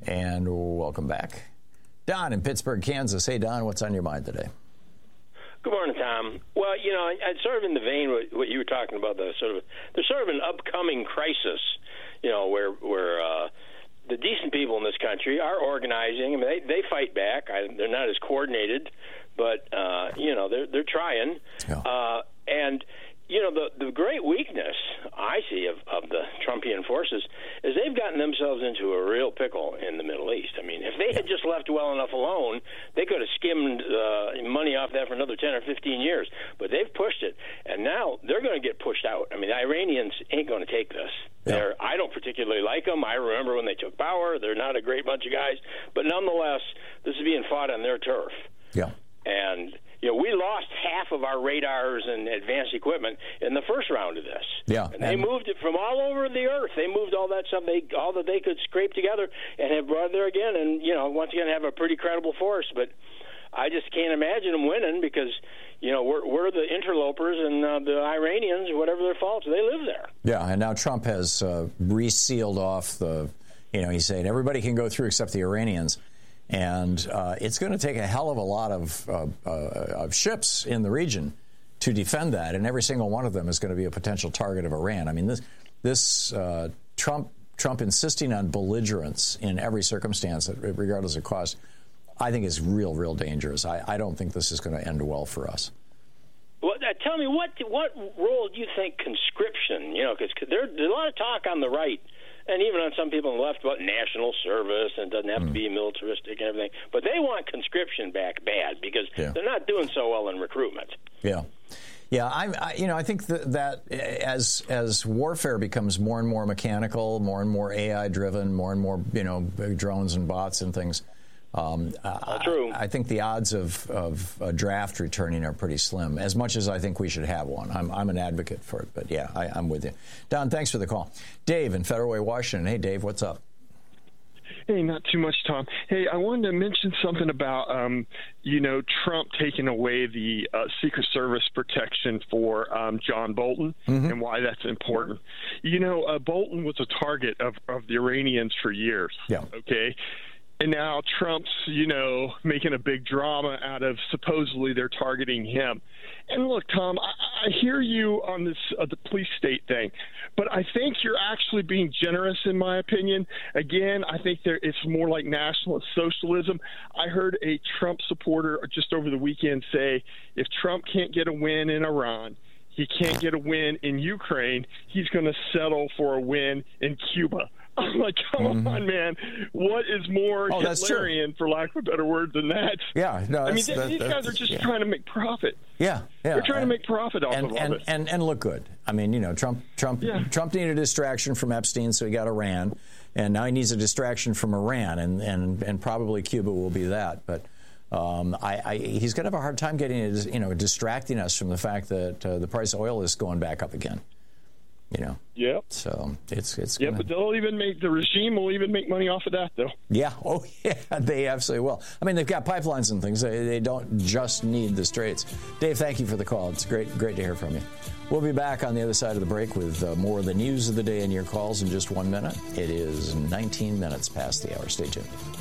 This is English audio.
And welcome back. Don in Pittsburgh, Kansas. Hey, Don, what's on your mind today? Good morning, Tom. Well, it's sort of in the vein of what you were talking about. There's sort of an upcoming crisis, where the decent people in this country are organizing. I mean, they fight back. They're not as coordinated, but they're trying. Yeah. And the great weakness I see of the Trumpian forces is they've gotten themselves into a real pickle in the Middle East. I mean, if they had just left well enough alone, they could have skimmed money off that for another 10 or 15 years. But they've pushed it, and now they're going to get pushed out. I mean, the Iranians ain't going to take this. Yeah. I don't particularly like them. I remember when they took power. They're not a great bunch of guys. But nonetheless, this is being fought on their turf. Yeah. And we lost half of our radars and advanced equipment in the first round of this. Yeah, and they moved it from all over the earth. They moved all that stuff, all that they could scrape together, and have brought it there again. And once again, have a pretty credible force. But I just can't imagine them winning because we're the interlopers, and the Iranians, whatever their faults, they live there. Yeah, and now Trump has resealed off he's saying everybody can go through except the Iranians. And it's going to take a hell of a lot of ships in the region to defend that, and every single one of them is going to be a potential target of Iran. I mean, this Trump insisting on belligerence in every circumstance, regardless of cost, I think is real dangerous. I don't think this is going to end well for us. Well, tell me, what role do you think conscription? Because there's a lot of talk on the right. And even on some people on the left about national service, and it doesn't have to be militaristic and everything. But they want conscription back bad because they're not doing so well in recruitment. Yeah. Yeah, I think that as warfare becomes more and more mechanical, more and more AI driven, more and more drones and bots and things, true. I think the odds of a draft returning are pretty slim. As much as I think we should have one, I'm an advocate for it. But yeah, I'm with you, Don. Thanks for the call, Dave in Federal Way, Washington. Hey, Dave, what's up? Hey, not too much, Tom. Hey, I wanted to mention something about, Trump taking away the Secret Service protection for John Bolton and why that's important. Bolton was a target of the Iranians for years. Yeah. Okay. And now Trump's, making a big drama out of supposedly they're targeting him. And look, Tom, I hear you on this the police state thing, but I think you're actually being generous, in my opinion. Again, I think it's more like nationalist socialism. I heard a Trump supporter just over the weekend say, if Trump can't get a win in Iran, he can't get a win in Ukraine, he's going to settle for a win in Cuba. I'm like, come on, man. What is more Hitlerian, for lack of a better word, than that? Yeah, no. I mean, these guys are just trying to make profit. Yeah. They're trying to make profit off of it. And look good. I mean, Trump needed a distraction from Epstein, so he got Iran, and now he needs a distraction from Iran, and probably Cuba will be that. But he's going to have a hard time getting distracting us from the fact that the price of oil is going back up again. Yep. So it's but the regime will even make money off of that, though. Yeah. Oh, yeah. They absolutely will. I mean, they've got pipelines and things. They don't just need the straits. Dave, thank you for the call. It's great to hear from you. We'll be back on the other side of the break with more of the news of the day and your calls in just 1 minute. It is 19 minutes past the hour. Stay tuned.